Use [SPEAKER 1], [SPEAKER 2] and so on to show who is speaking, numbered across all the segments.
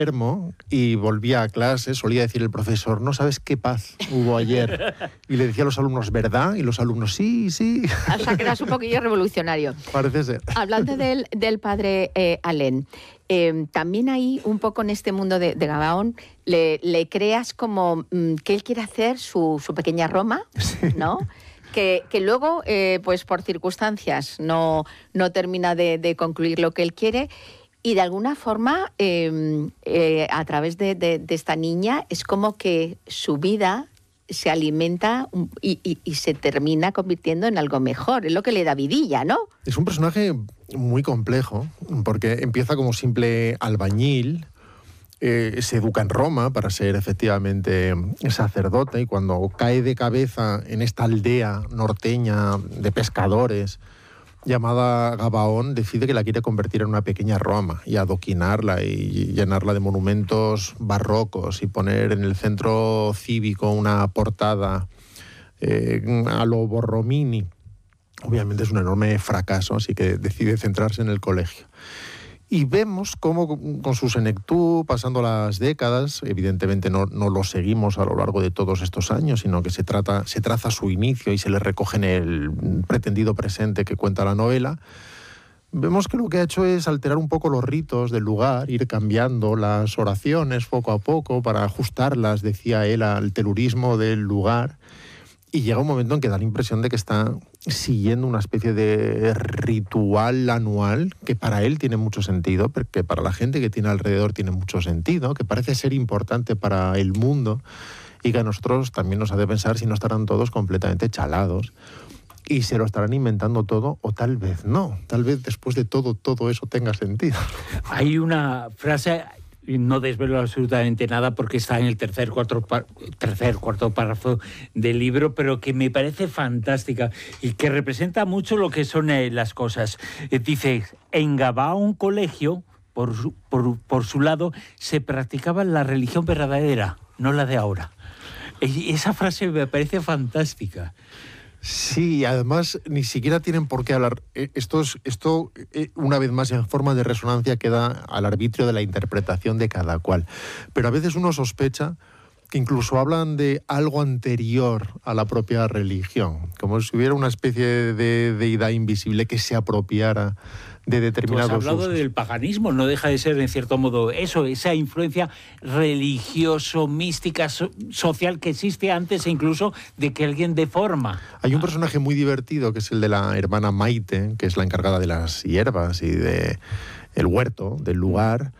[SPEAKER 1] enfermo y volvía a clase, solía decir el profesor, no sabes qué paz hubo ayer. Y le decía a los alumnos, ¿verdad? Y los alumnos, sí, sí.
[SPEAKER 2] O sea, que eras un poquillo revolucionario.
[SPEAKER 1] Parece ser.
[SPEAKER 2] Hablando del padre Alain, también ahí, un poco en este mundo de Gabaón, le creas como que él quiere hacer su pequeña Roma, sí, ¿no? Que luego, pues por circunstancias, no termina de concluir lo que él quiere. Y de alguna forma, a través de esta niña, es como que su vida se alimenta y se termina convirtiendo en algo mejor. Es lo que le da vidilla, ¿no?
[SPEAKER 1] Es un personaje muy complejo, porque empieza como simple albañil, se educa en Roma para ser efectivamente sacerdote, y cuando cae de cabeza en esta aldea norteña de pescadores llamada Gabaón, decide que la quiere convertir en una pequeña Roma y adoquinarla y llenarla de monumentos barrocos y poner en el centro cívico una portada a lo Borromini. Obviamente es un enorme fracaso, así que decide centrarse en el colegio. Y vemos cómo con su senectud, pasando las décadas, evidentemente no lo seguimos a lo largo de todos estos años, sino que se traza su inicio y se le recoge en el pretendido presente que cuenta la novela. Vemos que lo que ha hecho es alterar un poco los ritos del lugar, ir cambiando las oraciones poco a poco para ajustarlas, decía él, al telurismo del lugar. Y llega un momento en que da la impresión de que está siguiendo una especie de ritual anual que para él tiene mucho sentido, porque para la gente que tiene alrededor tiene mucho sentido, que parece ser importante para el mundo y que a nosotros también nos hace pensar si no estarán todos completamente chalados y se lo estarán inventando todo, o tal vez no. Tal vez después de todo eso tenga sentido.
[SPEAKER 3] Hay una frase... No desvelo absolutamente nada porque está en el tercer, cuarto párrafo del libro, pero que me parece fantástica y que representa mucho lo que son las cosas. Dice, en Gabaón colegio, por su lado, se practicaba la religión verdadera, no la de ahora. Y esa frase me parece fantástica.
[SPEAKER 1] Sí, además ni siquiera tienen por qué hablar. Esto, una vez más, en forma de resonancia, queda al arbitrio de la interpretación de cada cual. Pero a veces uno sospecha que incluso hablan de algo anterior a la propia religión, como si hubiera una especie de deidad invisible que se apropiara de determinados usos.
[SPEAKER 3] Tú has hablado del paganismo, no deja de ser, en cierto modo, esa influencia religioso, mística, social que existe antes incluso de que alguien dé forma.
[SPEAKER 1] Hay un personaje muy divertido que es el de la hermana Maite, que es la encargada de las hierbas y de el huerto del lugar,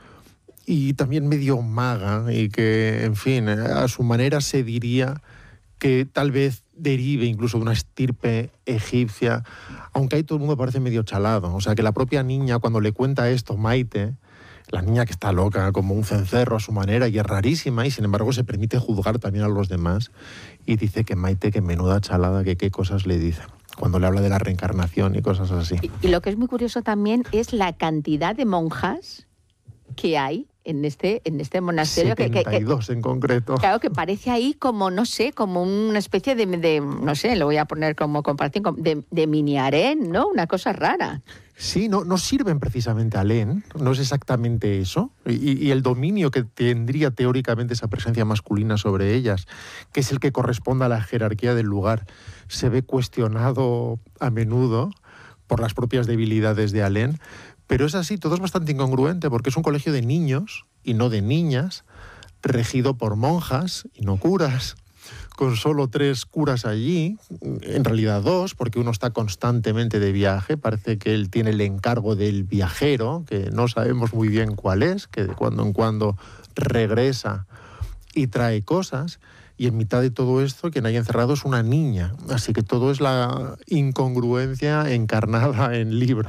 [SPEAKER 1] y también medio maga, y que, en fin, a su manera se diría que tal vez derive incluso de una estirpe egipcia, aunque ahí todo el mundo parece medio chalado. O sea, que la propia niña, cuando le cuenta esto, Maite, la niña que está loca, como un cencerro a su manera, y es rarísima, y sin embargo se permite juzgar también a los demás, y dice que Maite, que menuda chalada, que qué cosas le dice, cuando le habla de la reencarnación y cosas así.
[SPEAKER 2] Y lo que es muy curioso también es la cantidad de monjas que hay en este monasterio.
[SPEAKER 1] 72 en concreto.
[SPEAKER 2] Claro, que parece ahí como, no sé, como una especie de no sé, lo voy a poner como comparación, de mini harén, ¿no? Una cosa rara.
[SPEAKER 1] Sí, no sirven precisamente harén, no es exactamente eso. Y el dominio que tendría teóricamente esa presencia masculina sobre ellas, que es el que corresponde a la jerarquía del lugar, se ve cuestionado a menudo por las propias debilidades de harén. Pero es así, todo es bastante incongruente, porque es un colegio de niños y no de niñas, regido por monjas y no curas, con solo 3 curas allí, en realidad 2, porque uno está constantemente de viaje, parece que él tiene el encargo del viajero, que no sabemos muy bien cuál es, que de cuando en cuando regresa y trae cosas. Y en mitad de todo esto, quien hay encerrado es una niña. Así que todo es la incongruencia encarnada en libro.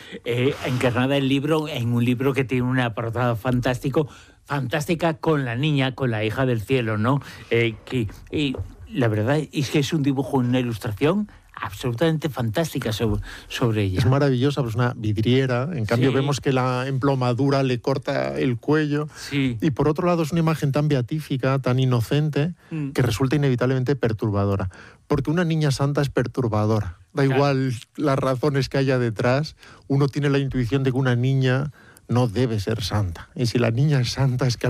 [SPEAKER 3] Encarnada en un libro que tiene una portada fantástica con la niña, con la hija del cielo, ¿no? La verdad es que es un dibujo, una ilustración absolutamente fantástica sobre ella.
[SPEAKER 1] Es maravillosa, pues una vidriera. En cambio, vemos que la emplomadura le corta el cuello.
[SPEAKER 3] Sí.
[SPEAKER 1] Y por otro lado, es una imagen tan beatífica, tan inocente, que resulta inevitablemente perturbadora. Porque una niña santa es perturbadora. Da igual las razones que haya detrás, uno tiene la intuición de que una niña no debe ser santa. Y si la niña es santa es que